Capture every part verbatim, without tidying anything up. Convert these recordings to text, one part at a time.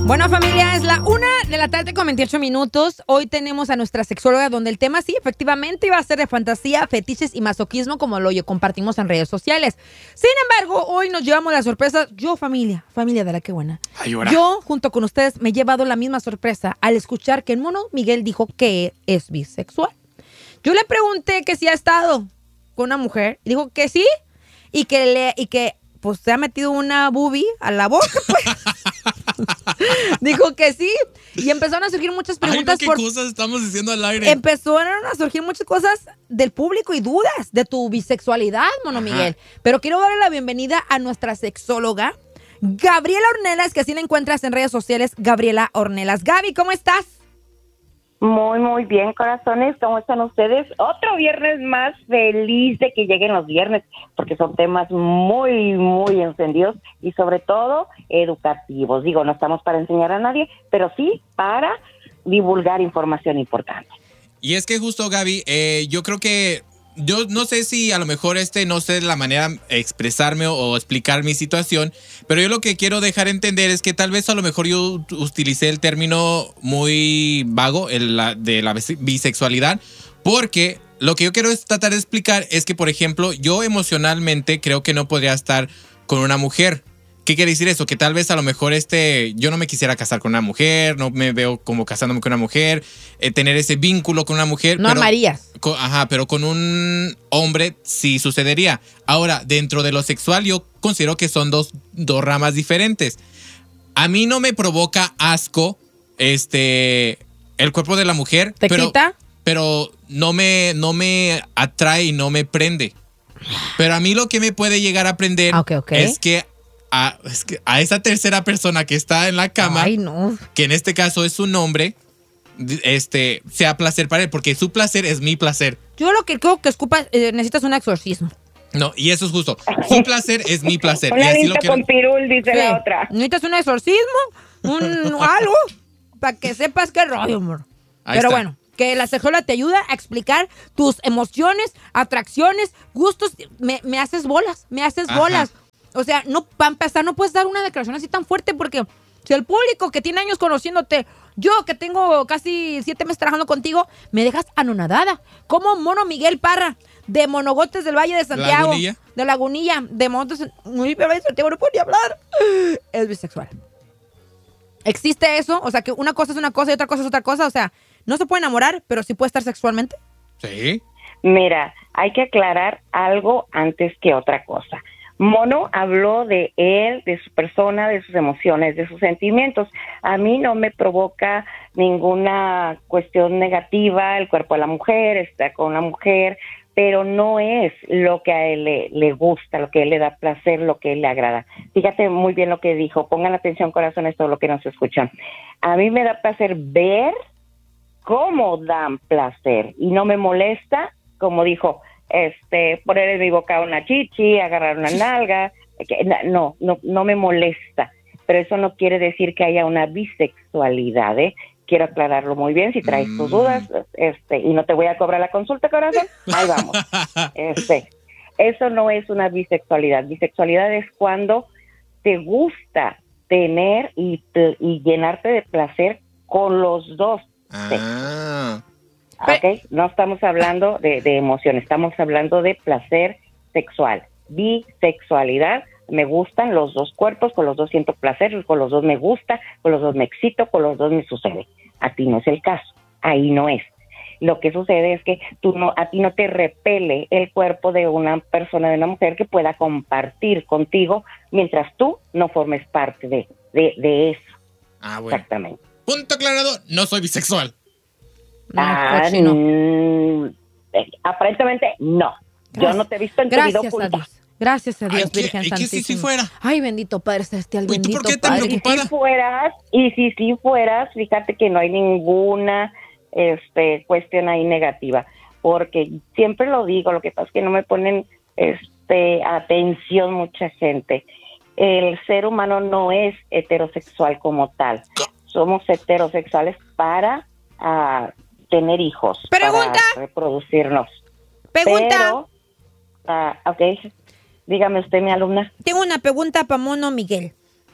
Bueno, familia, es la una de la tarde con veintiocho minutos. Hoy tenemos a nuestra sexóloga donde el tema sí, efectivamente, iba a ser de fantasía, fetiches y masoquismo como lo compartimos en redes sociales. Sin embargo, hoy nos llevamos la sorpresa. Yo, familia, familia de la que buena. Ay, ahora. Yo, junto con ustedes, me he llevado la misma sorpresa al escuchar que el mono Miguel dijo que es bisexual. Yo le pregunté que si ha estado con una mujer y dijo que sí y que, le, y que pues se ha metido una boobie a la boca, pues. Dijo que sí. Y empezaron a surgir muchas preguntas. Ay, no, ¿qué por... cosas estamos diciendo al aire? Empezaron a surgir muchas cosas del público y dudas de tu bisexualidad, mono Ajá. Miguel. Pero quiero darle la bienvenida a nuestra sexóloga, Gabriela Ornelas, que así la encuentras en redes sociales, Gabriela Ornelas. Gaby, ¿cómo estás? Muy, muy bien, corazones. ¿Cómo están ustedes? Otro viernes más, feliz de que lleguen los viernes, porque son temas muy, muy encendidos y sobre todo educativos. Digo, no estamos para enseñar a nadie, pero sí para divulgar información importante. Y es que justo, Gaby, eh, yo creo que yo no sé si a lo mejor este no sé la manera de expresarme o, o explicar mi situación, pero yo lo que quiero dejar entender es que tal vez a lo mejor yo utilicé el término muy vago el, la, de la bisexualidad, porque lo que yo quiero es tratar de explicar es que, por ejemplo, yo emocionalmente creo que no podría estar con una mujer. ¿Qué quiere decir eso? Que tal vez a lo mejor este yo no me quisiera casar con una mujer, no me veo como casándome con una mujer, eh, tener ese vínculo con una mujer. No pero, amarías. Con, ajá, pero con un hombre sí sucedería. Ahora, dentro de lo sexual yo considero que son dos, dos ramas diferentes. A mí no me provoca asco este el cuerpo de la mujer. ¿Te pero, quita? Pero no me, no me atrae y no me prende. Pero a mí lo que me puede llegar a prender okay, okay. es que A, es que a esa tercera persona que está en la cama, Ay, no. que en este caso es un hombre, este, sea placer para él, porque su placer es mi placer. Yo lo que creo que escupas, eh, necesitas un exorcismo. No, y eso es justo. Su placer es mi placer. Una y así lista lo quiero... con pirul, dice sí. la otra. Necesitas un exorcismo, un algo, para que sepas qué rollo, amor. Ahí Pero está. bueno, que la sexóloga te ayuda a explicar tus emociones, atracciones, gustos. Me, me haces bolas, me haces Ajá. bolas. O sea, no, para empezar, no puedes dar una declaración así tan fuerte porque si el público que tiene años conociéndote, yo que tengo casi siete meses trabajando contigo, me dejas anonadada. Como mono Miguel Parra, de Monogotes del Valle de Santiago. ¿Lagunilla? De Lagunilla, de Montes... Muy pero de Santiago, no puedo ni hablar. Es bisexual. ¿Existe eso? O sea, que una cosa es una cosa y otra cosa es otra cosa. O sea, no se puede enamorar, pero sí puede estar sexualmente. Sí. Mira, hay que aclarar algo antes que otra cosa. Mono habló de él, de su persona, de sus emociones, de sus sentimientos. A mí no me provoca ninguna cuestión negativa el cuerpo de la mujer, estar con una mujer, pero no es lo que a él le, le gusta, lo que a él le da placer, lo que a él le agrada. Fíjate muy bien lo que dijo, pongan atención, corazones, todo lo que nos escuchan. A mí me da placer ver cómo dan placer y no me molesta, como dijo, este, poner en mi boca una chichi, agarrar una nalga, que, no, no, no me molesta, pero eso no quiere decir que haya una bisexualidad, ¿eh? Quiero aclararlo muy bien, si traes tus dudas, este, y no te voy a cobrar la consulta, corazón, ahí vamos. Este, eso no es una bisexualidad. Bisexualidad es cuando te gusta tener y, y llenarte de placer con los dos. Ah. Okay, no estamos hablando de, de emoción, estamos hablando de placer sexual. Bisexualidad, me gustan los dos cuerpos, con los dos siento placer, con los dos me gusta, con los dos me excito, con los dos me sucede. A ti no es el caso, ahí no es. Lo que sucede es que tú no, a ti no te repele el cuerpo de una persona, de una mujer que pueda compartir contigo mientras tú no formes parte de, de, de eso. Ah, bueno. Exactamente. Punto aclarado, no soy bisexual. No, Ah, cochino. mm, eh, aparentemente no. Gracias. Yo no te he visto en tu Gracias video a oculta. Dios. Gracias a Dios, Ay, ¿qué? Virgen ¿Y qué si Santísima. sí fuera? Ay, bendito Padre Celestial, Uy, ¿tú bendito por qué tan Padre. preocupada? Y si fueras, y si sí fueras, fíjate que no hay ninguna este cuestión ahí negativa, porque siempre lo digo, lo que pasa es que no me ponen este atención mucha gente. El ser humano no es heterosexual como tal. Somos heterosexuales para uh, tener hijos, Pregunta. para reproducirnos. Pregunta. Pero, uh, ok, dígame usted, mi alumna. Tengo una pregunta para mono Miguel. Oh.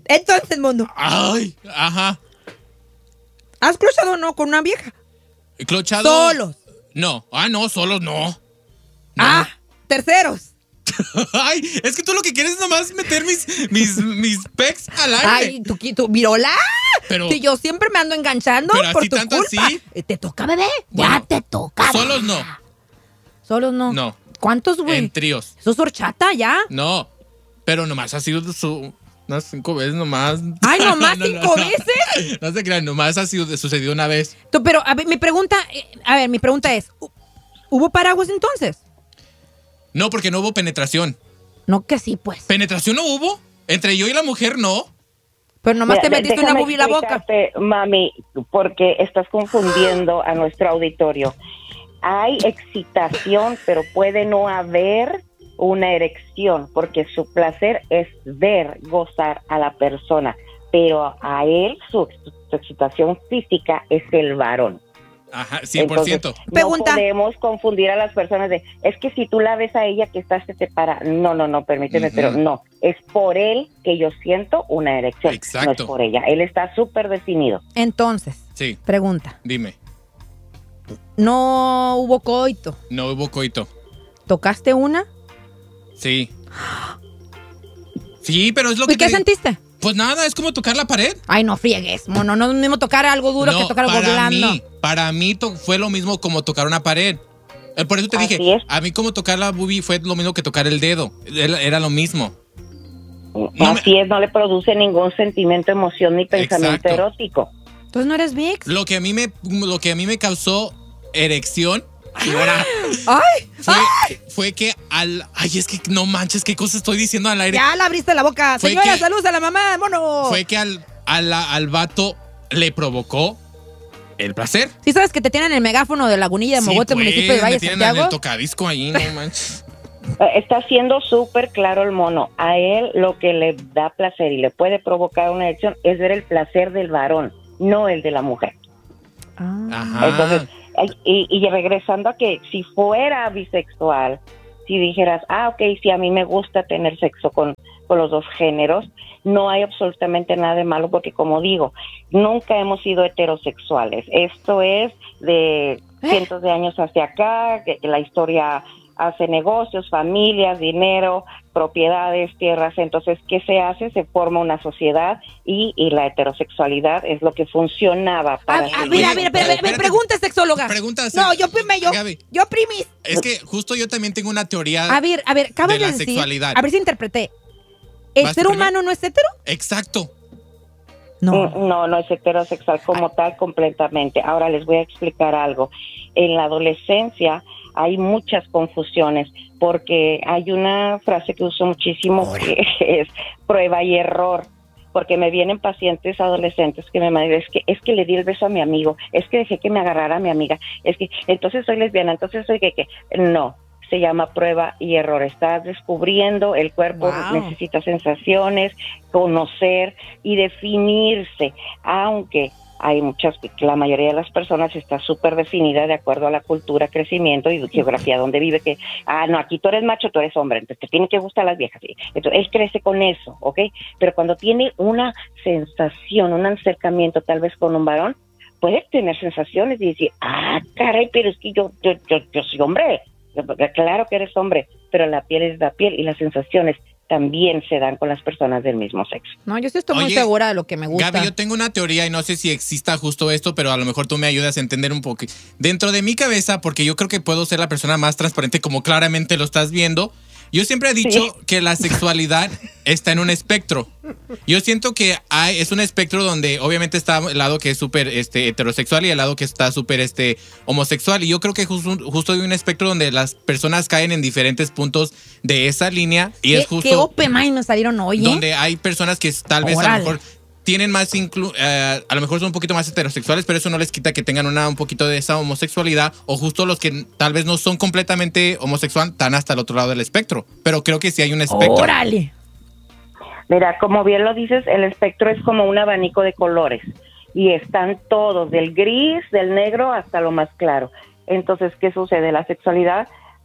Entonces, mono, Ay, ajá. ¿has clochado o no con una vieja? ¿Clochado? Solos. No. Ah, no, solos no. No. Ah, terceros. Ay, es que tú lo que quieres es nomás meter mis, mis, mis pecs al aire. Ay, tú, tú, Virola. Pero- Si yo siempre me ando enganchando Pero por así tu tanto culpa. así. Eh, ¿Te toca, bebé? Bueno, ya te toca. Solos no. Solos no. No. ¿Cuántos, güey? En tríos. Eso es horchata, ya. No. Pero nomás ha sido su, unas cinco veces nomás. Ay, ¿nomás No, no, cinco no. veces? No se crean, nomás ha sido, sucedió una vez. Tú, Pero, a ver, mi pregunta, eh, a ver, mi pregunta es, ¿hu- ¿hubo paraguas entonces? No, porque no hubo penetración. No, que sí, pues. ¿Penetración no hubo? Entre yo y la mujer, no. Pero nomás te Mira, metiste déjame una boobie en la boca. explicarte, mami, porque estás confundiendo a nuestro auditorio. Hay excitación, pero puede no haber una erección, porque su placer es ver, gozar a la persona, pero a él su, su excitación física es el varón. Ajá, cien por ciento. Entonces, Pregunta. no podemos confundir a las personas de, es que si tú la ves a ella que está se te para. No, no, no, permíteme, Ujú. pero no. Es por él que yo siento una erección. Exacto. No es por ella. Él está súper definido. Entonces, Sí, pregunta. dime. No hubo coito. No hubo coito. ¿Tocaste una? Sí. Sí, pero es lo que ¿Y qué te- sentiste? Pues nada, es como tocar la pared. Ay, no friegues, mono. No es lo mismo tocar algo duro No, que tocar algo para blando. mí, para mí to- fue lo mismo como tocar una pared. Eh, Por eso te Así dije, es. a mí como tocar la boobie fue lo mismo que tocar el dedo. Era, era lo mismo. No me- Así es, no le produce ningún sentimiento, emoción ni pensamiento Exacto. erótico. Entonces no eres mix. Lo que a mí me, lo que a mí me causó erección ahora, Ay, fue, fue que al... Ay, es que no manches, qué cosas estoy diciendo al aire. ya la abriste la boca. Fue Señora, que- saludos a la mamá, mono. Fue que al, al, al vato le provocó el placer. ¿Sí sabes que te tienen el megáfono de Lagunilla de Sí, Mogote, pues, municipio de Valle me tienen en Santiago? el tocadisco ahí, no manches. Eh, Está siendo súper claro el mono. A él lo que le da placer y le puede provocar una erección es ver el placer del varón, no el de la mujer. Ah. Ajá. Entonces, ay, y, y regresando a que si fuera bisexual, si dijeras, ah, ok, si a mí me gusta tener sexo con, con los dos géneros, no hay absolutamente nada de malo porque, como digo, nunca hemos sido heterosexuales. Esto es de cientos de años hacia acá, que, que la historia hace negocios, familias, dinero, propiedades, tierras. Entonces, ¿qué se hace? Se forma una sociedad y, y la heterosexualidad es lo que funcionaba A, para... a seguir. ver, a ver, a ver, a ver, Espérate. pregunta sexóloga. Pregunta, No, yo primero, yo, Gaby. yo primis. Es que justo yo también tengo una teoría. A ver, a ver, acabas De de, la decir, sexualidad. a ver si interpreté. ¿El ¿Vas ser tú primero? humano no es hetero? Exacto. No. Mm, No, no es heterosexual como tal completamente. Ahora les voy a explicar algo. En la adolescencia hay muchas confusiones porque hay una frase que uso muchísimo que es prueba y error. Porque me vienen pacientes adolescentes que me mandan, es que es que le di el beso a mi amigo, es que dejé que me agarrara a mi amiga, es que entonces soy lesbiana, entonces soy que que no. Se llama prueba y error. Estás descubriendo, el cuerpo Wow. necesita sensaciones, conocer y definirse, aunque hay muchas, la mayoría de las personas está súper definida de acuerdo a la cultura, crecimiento y geografía donde vive, que, ah, no, aquí tú eres macho, tú eres hombre, entonces te tienen que gustar las viejas, ¿sí? Entonces él crece con eso, ¿ok? Pero cuando tiene una sensación, un acercamiento tal vez con un varón, puede tener sensaciones y decir, ah, caray, pero es que yo, yo, yo, yo soy hombre. Claro que eres hombre, pero la piel es la piel y las sensaciones también se dan con las personas del mismo sexo. No, yo sí estoy muy Oye, segura de lo que me gusta. Gaby, yo tengo una teoría y no sé si exista justo esto, pero a lo mejor tú me ayudas a entender un poco. Dentro de mi cabeza, porque yo creo que puedo ser la persona más transparente como claramente lo estás viendo, yo siempre he dicho Sí. que la sexualidad está en un espectro. Yo siento que hay, es un espectro donde obviamente está el lado que es súper este, heterosexual y el lado que está súper este, homosexual. Y yo creo que justo, justo hay un espectro donde las personas caen en diferentes puntos de esa línea. Y ¿Qué, es justo qué open mind me salieron hoy, ¿eh? donde hay personas que tal vez a Órale. lo mejor tienen más, inclu eh, a lo mejor son un poquito más heterosexuales, pero eso no les quita que tengan una un poquito de esa homosexualidad, o justo los que tal vez no son completamente homosexual, están hasta el otro lado del espectro. Pero creo que sí hay un espectro. Órale. Mira, como bien lo dices, el espectro es como un abanico de colores y están todos, del gris, del negro hasta lo más claro. Entonces, ¿qué sucede? La sexualidad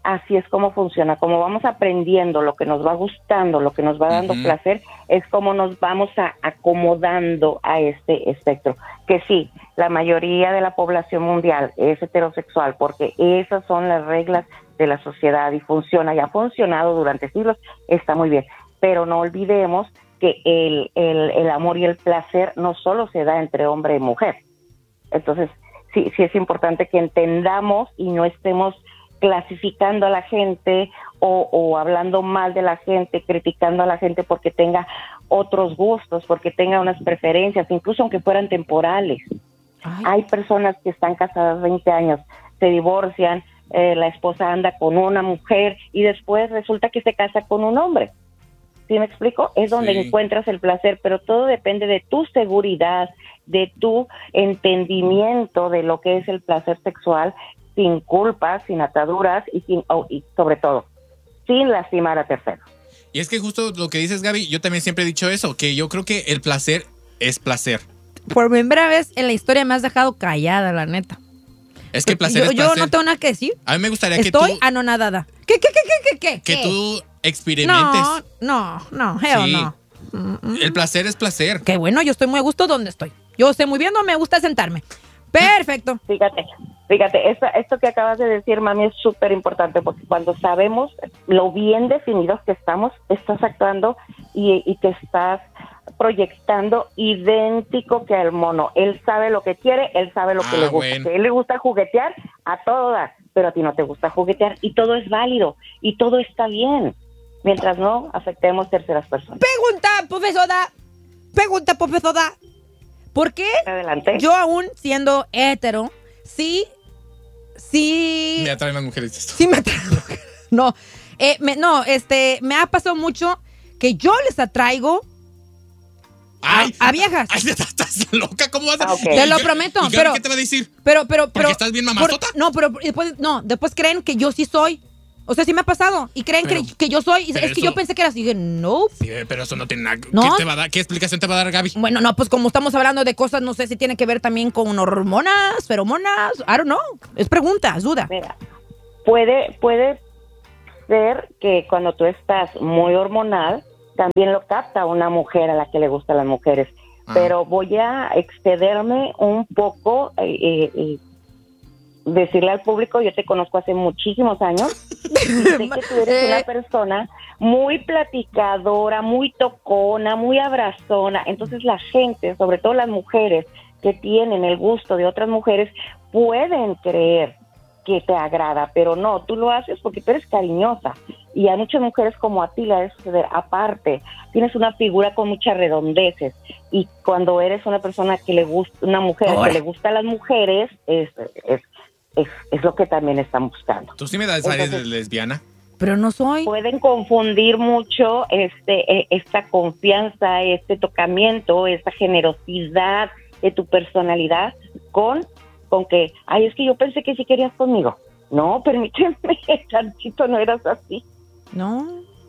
así es como funciona, como vamos aprendiendo lo que nos va gustando, lo que nos va dando uh-huh. placer, es como nos vamos a acomodando a este espectro. Que sí, la mayoría de la población mundial es heterosexual porque esas son las reglas de la sociedad y funciona, y ha funcionado durante siglos, está muy bien, pero no olvidemos que el, el, el amor y el placer no solo se da entre hombre y mujer. Entonces, sí, sí es importante que entendamos y no estemos clasificando a la gente o, o hablando mal de la gente, criticando a la gente porque tenga otros gustos, porque tenga unas preferencias, incluso aunque fueran temporales. Ay. Hay personas que están casadas veinte años, se divorcian, eh, la esposa anda con una mujer y después resulta que se casa con un hombre. ¿Sí me explico? Es donde sí. encuentras el placer, pero todo depende de tu seguridad, de tu entendimiento de lo que es el placer sexual, sin culpas, sin ataduras y, sin, oh, y sobre todo, sin lastimar a terceros. Y es que justo lo que dices, Gaby, yo también siempre he dicho eso, que yo creo que el placer es placer. Por primera vez en la historia me has dejado callada, la neta. Es que placer yo, es placer. Yo no tengo nada que decir. A mí me gustaría Estoy que tú... Estoy anonadada. ¿Qué, qué, qué, qué, qué, Que qué? tú experimentes. No, no, no, hell sí. no. Mm-mm. El placer es placer. Qué bueno, yo estoy muy a gusto donde estoy. Yo sé muy bien dónde me gusta sentarme. Perfecto. Fíjate, fíjate, esto, esto que acabas de decir, mami, es súper importante porque cuando sabemos lo bien definidos que estamos, estás actuando y, y te estás proyectando idéntico que al mono. Él sabe lo que quiere, él sabe lo que ah, le gusta. Bueno. Que él le gusta juguetear a todas, pero a ti no te gusta juguetear y todo es válido y todo está bien, mientras no afectemos terceras personas. Pregunta, profesora. Pregunta, profesora. ¿Por qué Adelante. Yo aún siendo hetero, sí, sí... Me atraen las mujeres esto. Sí me atraen las mujeres. No, eh, me, no, este, me ha pasado mucho que yo les atraigo ay, a, a viejas. Ay, ¿estás loca? ¿Cómo vas a...? Okay. Te lo prometo, ¿Y pero... ¿Qué te va a decir? Pero, pero, pero... ¿Porque estás bien mamazota? Por, no, pero después, no, después creen que yo sí soy. O sea, sí me ha pasado. Y creen pero, que, que yo soy. Es eso, que yo pensé que era así. Dije, no. Sí, pero eso no tiene nada. ¿No? ¿Qué te va a dar? ¿Qué explicación te va a dar, Gaby? Bueno, no, pues como estamos hablando de cosas, no sé si tiene que ver también con hormonas, feromonas. I don't know. Es pregunta, es duda. Mira, puede, puede ser que cuando tú estás muy hormonal, también lo capta una mujer a la que le gustan las mujeres. Ah. Pero voy a excederme un poco y eh, eh, decirle al público, yo te conozco hace muchísimos años, y sé que tú eres una persona muy platicadora, muy tocona, muy abrazona. Entonces la gente, sobre todo las mujeres que tienen el gusto de otras mujeres, pueden creer que te agrada, pero no, tú lo haces porque tú eres cariñosa y a muchas mujeres como a ti le debe suceder. Aparte, tienes una figura con muchas redondeces y cuando eres una persona que le gusta, una mujer Ahora. que le gusta a las mujeres, es, es, es, es lo que también están buscando. ¿Tú sí me das aires de lesbiana? Pero no soy. Pueden confundir mucho este esta confianza, este tocamiento, esta generosidad de tu personalidad con con que, ay, es que yo pensé que sí querías conmigo. No, permíteme, Chanchito, no eras así. No.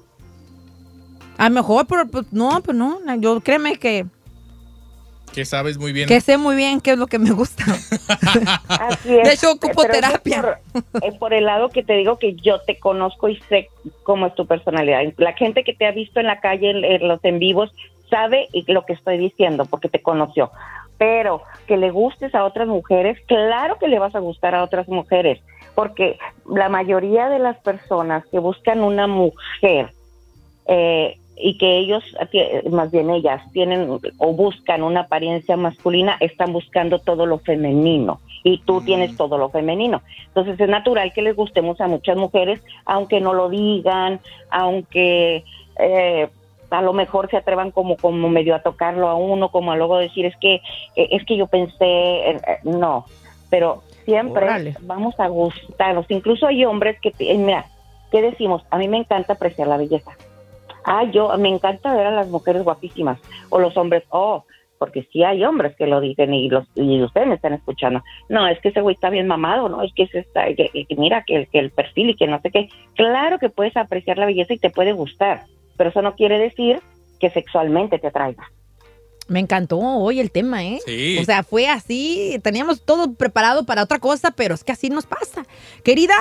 A lo mejor, pero pues, no, pues no. Yo créeme que... Que sabes muy bien. Que sé muy bien qué es lo que me gusta. Así es. De hecho, ocupo pero terapia. Es por, es por el lado que te digo que yo te conozco y sé cómo es tu personalidad. La gente que te ha visto en la calle, en, en los en vivos, sabe lo que estoy diciendo porque te conoció. Pero que le gustes a otras mujeres, claro que le vas a gustar a otras mujeres, porque la mayoría de las personas que buscan una mujer eh, y que ellos, más bien ellas, tienen o buscan una apariencia masculina, están buscando todo lo femenino y tú mm. tienes todo lo femenino. Entonces es natural que les gustemos a muchas mujeres, aunque no lo digan, aunque... Eh, a lo mejor se atrevan como como medio a tocarlo a uno, como a luego decir, es que es que yo pensé, eh, no, pero siempre Órale. vamos a gustarnos. Incluso hay hombres que, mira, ¿qué decimos? A mí me encanta apreciar la belleza. Ah, yo, me encanta ver a las mujeres guapísimas. O los hombres, oh, porque sí hay hombres que lo dicen y los y ustedes me están escuchando. No, es que ese güey está bien mamado, ¿no? Es que, se está, que, que mira, que, que el perfil y que no sé qué. Claro que puedes apreciar la belleza y te puede gustar, pero eso no quiere decir que sexualmente te atraiga. Me encantó hoy el tema, ¿eh? Sí. O sea, fue así, teníamos todo preparado para otra cosa, pero es que así nos pasa. Querida,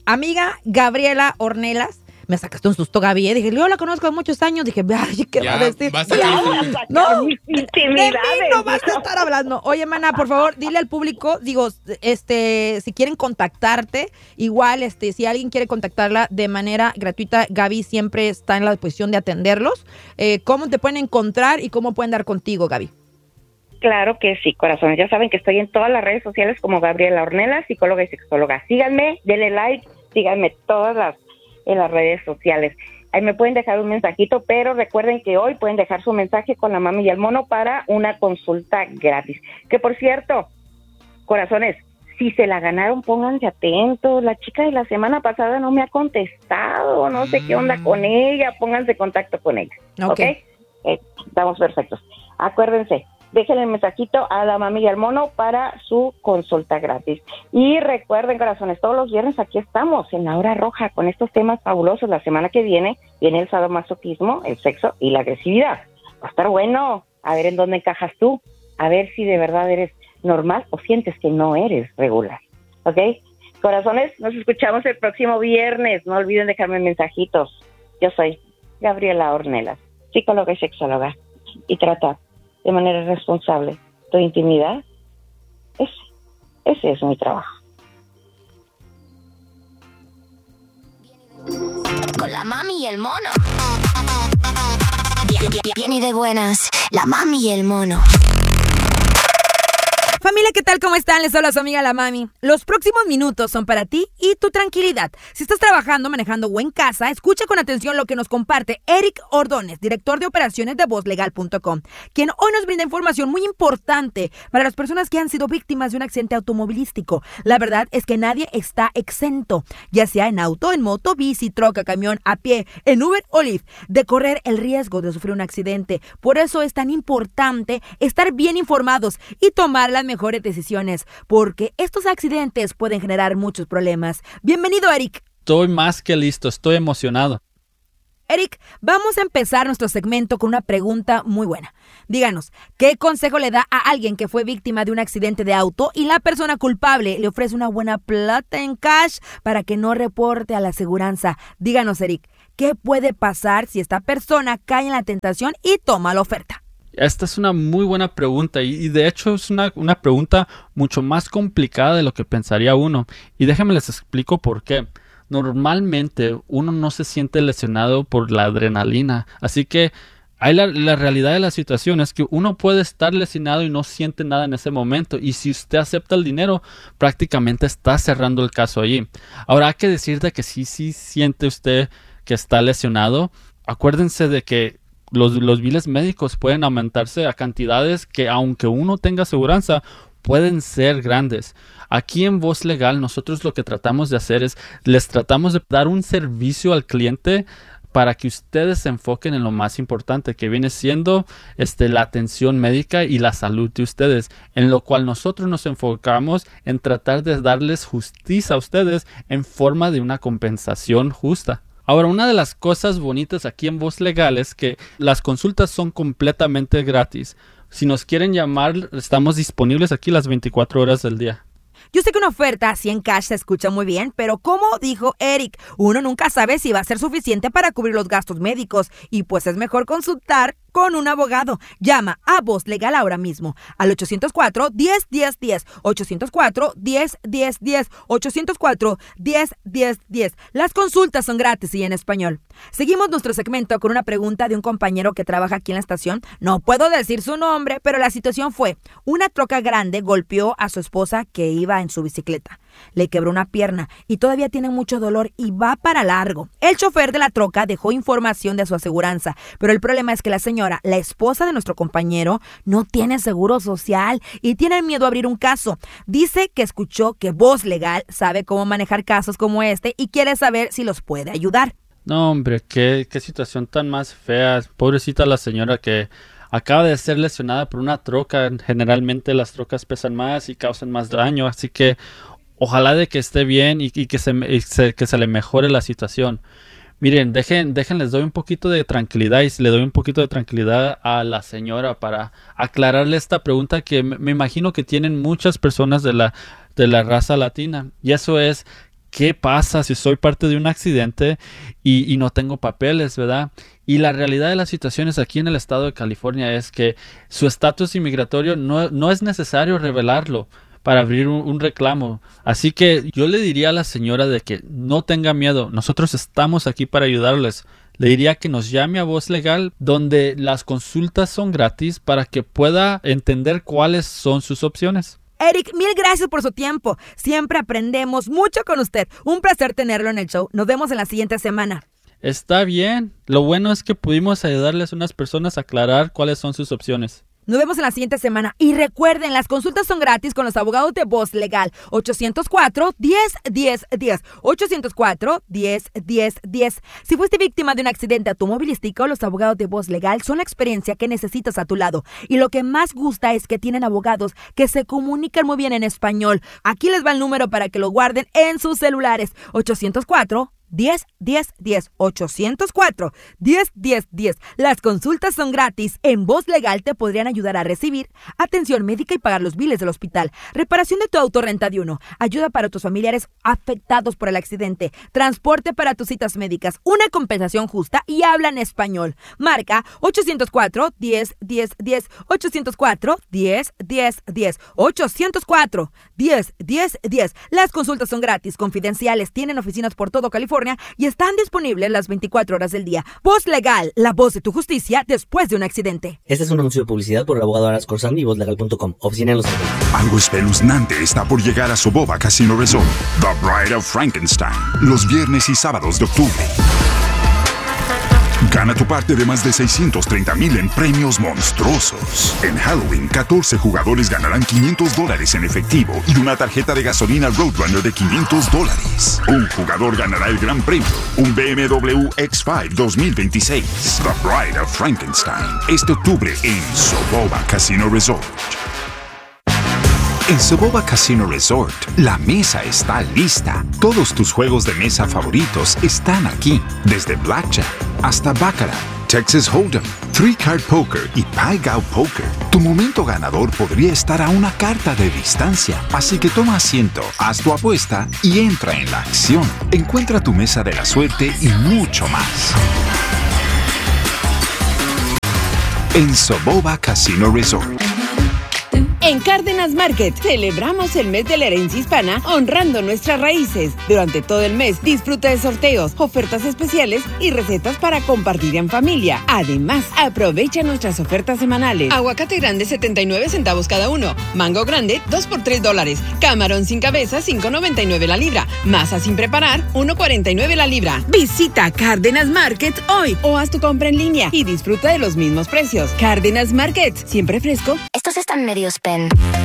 amiga Gabriela Ornelas. Me sacaste un susto, Gaby, ¿eh? Dije, yo la conozco de muchos años. Dije, ay, ¿qué Ya, va a decir? vas a Ya, sacar- no, mis de mí intimidades. no vas a estar hablando. Oye, mana, por favor, dile al público, digo, este, si quieren contactarte, igual, este, si alguien quiere contactarla de manera gratuita, Gaby siempre está en la disposición de atenderlos. Eh, ¿Cómo te pueden encontrar y cómo pueden dar contigo, Gaby? Claro que sí, corazones. Ya saben que estoy en todas las redes sociales como Gabriela Ornelas, psicóloga y sexóloga. Síganme, denle like, síganme todas las en las redes sociales. Ahí me pueden dejar un mensajito, pero recuerden que hoy pueden dejar su mensaje con la mami y el mono para una consulta gratis. Que por cierto, corazones, si se la ganaron, pónganse atentos. La chica de la semana pasada no me ha contestado, no sé qué onda con ella. Pónganse en contacto con ella. Ok. ¿Ok? Eh, estamos perfectos. Acuérdense, déjenle el mensajito a la mami y al mono para su consulta gratis. Y recuerden, corazones, todos los viernes aquí estamos en la hora roja con estos temas fabulosos. La semana que viene viene el sadomasoquismo, el sexo y la agresividad. Va a estar bueno. A ver en dónde encajas tú. A ver si de verdad eres normal o sientes que no eres regular. ¿Ok? Corazones, nos escuchamos el próximo viernes. No olviden dejarme mensajitos. Yo soy Gabriela Ornelas, psicóloga y sexóloga. Y trata de manera responsable tu intimidad. Ese, ese es mi trabajo. Con la mami y el mono. Bien, bien, bien y de buenas, la mami y el mono. Familia, ¿qué tal? ¿Cómo están? Les habla su amiga la mami. Los próximos minutos son para ti y tu tranquilidad. Si estás trabajando, manejando o en casa, escucha con atención lo que nos comparte Eric Ordóñez, director de operaciones de voz legal punto com, quien hoy nos brinda información muy importante para las personas que han sido víctimas de un accidente automovilístico. La verdad es que nadie está exento, ya sea en auto, en moto, bici, troca, camión, a pie, en Uber o Lyft, de correr el riesgo de sufrir un accidente. Por eso es tan importante estar bien informados y tomar las mejores decisiones, porque estos accidentes pueden generar muchos problemas. Bienvenido, Eric. Estoy más que listo, estoy emocionado. Eric, vamos a empezar nuestro segmento con una pregunta muy buena. Díganos, ¿qué consejo le da a alguien que fue víctima de un accidente de auto y la persona culpable le ofrece una buena plata en cash para que no reporte a la aseguranza? Díganos, Eric, ¿qué puede pasar si esta persona cae en la tentación y toma la oferta? Esta es una muy buena pregunta y, y de hecho es una, una pregunta mucho más complicada de lo que pensaría uno. Y déjenme les explico por qué. Normalmente uno no se siente lesionado por la adrenalina. Así que hay la, la realidad de la situación es que uno puede estar lesionado y no siente nada en ese momento. Y si usted acepta el dinero, prácticamente está cerrando el caso allí. Ahora hay que decir de que sí, sí siente usted que está lesionado. Acuérdense de que Los, los biles médicos pueden aumentarse a cantidades que, aunque uno tenga aseguranza, pueden ser grandes. Aquí en Voz Legal nosotros lo que tratamos de hacer es, les tratamos de dar un servicio al cliente para que ustedes se enfoquen en lo más importante, que viene siendo este, la atención médica y la salud de ustedes, en lo cual nosotros nos enfocamos en tratar de darles justicia a ustedes en forma de una compensación justa. Ahora, una de las cosas bonitas aquí en Voz Legal es que las consultas son completamente gratis. Si nos quieren llamar, estamos disponibles aquí las veinticuatro horas del día. Yo sé que una oferta así en cash se escucha muy bien, pero como dijo Eric, uno nunca sabe si va a ser suficiente para cubrir los gastos médicos y pues es mejor consultar con un abogado. Llama a Voz Legal ahora mismo al ochocientos cuatro, diez, diez, diez, ochocientos cuatro, diez, diez, diez, ochocientos cuatro, diez, diez, diez. Las consultas son gratis y en español. Seguimos nuestro segmento con una pregunta de un compañero que trabaja aquí en la estación. No puedo decir su nombre, pero la situación fue: una troca grande golpeó a su esposa que iba en su bicicleta. Le quebró una pierna y todavía tiene mucho dolor y va para largo. El chofer de la troca dejó información de su aseguranza, pero el problema es que la señora, la esposa de nuestro compañero, no tiene seguro social y tiene miedo a abrir un caso. Dice que escuchó que Voz Legal sabe cómo manejar casos como este y quiere saber si los puede ayudar. No, hombre, qué, qué situación tan más fea. Pobrecita la señora que acaba de ser lesionada por una troca. Generalmente las trocas pesan más y causan más daño, así que ojalá de que esté bien y, y, que, se, y se, que se le mejore la situación. Miren, dejen, dejen, les doy un poquito de tranquilidad y le doy un poquito de tranquilidad a la señora para aclararle esta pregunta que me, me imagino que tienen muchas personas de la, de la raza latina. Y eso es, ¿qué pasa si soy parte de un accidente y, y no tengo papeles, verdad? Y la realidad de las situaciones aquí en el estado de California es que su estatus inmigratorio no, no es necesario revelarlo para abrir un, un reclamo. Así que yo le diría a la señora de que no tenga miedo. Nosotros estamos aquí para ayudarles. Le diría que nos llame a Voz Legal, donde las consultas son gratis para que pueda entender cuáles son sus opciones. Eric, mil gracias por su tiempo. Siempre aprendemos mucho con usted. Un placer tenerlo en el show. Nos vemos en la siguiente semana. Está bien. Lo bueno es que pudimos ayudarles a unas personas a aclarar cuáles son sus opciones. Nos vemos en la siguiente semana. Y recuerden, las consultas son gratis con los abogados de Voz Legal. ocho cero cuatro, diez, diez, diez. ocho cero cuatro, diez, diez, diez. Si fuiste víctima de un accidente automovilístico, los abogados de Voz Legal son la experiencia que necesitas a tu lado. Y lo que más gusta es que tienen abogados que se comunican muy bien en español. Aquí les va el número para que lo guarden en sus celulares. ocho cero cuatro, diez, diez, diez. ocho cero cuatro, diez, diez, diez. Las consultas son gratis. En Voz Legal te podrían ayudar a recibir atención médica y pagar los biles del hospital, reparación de tu auto renta de uno, ayuda para tus familiares afectados por el accidente, transporte para tus citas médicas, una compensación justa y hablan español. Marca ocho cero cuatro, diez, diez, diez. ocho cero cuatro, diez, diez, diez. ocho cero cuatro, diez, diez, diez. Las consultas son gratis, confidenciales, tienen oficinas por todo California y están disponibles las veinticuatro horas del día. Voz Legal, la voz de tu justicia después de un accidente. Este es un anuncio de publicidad por el abogado Aras Corsani y voz legal punto com. Oficina en Los Ángeles. Algo espeluznante está por llegar a Soboba Casino Resort. The Bride of Frankenstein. Los viernes y sábados de octubre. Gana tu parte de más de seiscientos treinta mil en premios monstruosos. En Halloween, catorce jugadores ganarán quinientos dólares en efectivo y una tarjeta de gasolina Roadrunner de quinientos dólares. Un jugador ganará el gran premio, un B M W X cinco dos mil veintiséis. The Bride of Frankenstein. Este octubre en Soboba Casino Resort. En Soboba Casino Resort, la mesa está lista. Todos tus juegos de mesa favoritos están aquí. Desde Blackjack hasta Baccarat, Texas Hold'em, Three Card Poker y Pai Gow Poker. Tu momento ganador podría estar a una carta de distancia. Así que toma asiento, haz tu apuesta y entra en la acción. Encuentra tu mesa de la suerte y mucho más. En Soboba Casino Resort. En Cárdenas Market celebramos el mes de la herencia hispana honrando nuestras raíces. Durante todo el mes disfruta de sorteos, ofertas especiales y recetas para compartir en familia. Además, aprovecha nuestras ofertas semanales. Aguacate grande setenta y nueve centavos cada uno. Mango grande dos por tres dólares. Camarón sin cabeza cinco noventa y nueve la libra. Masa sin preparar uno cuarenta y nueve la libra. Visita Cárdenas Market hoy o haz tu compra en línea y disfruta de los mismos precios. Cárdenas Market, siempre fresco. Estos están medios pen.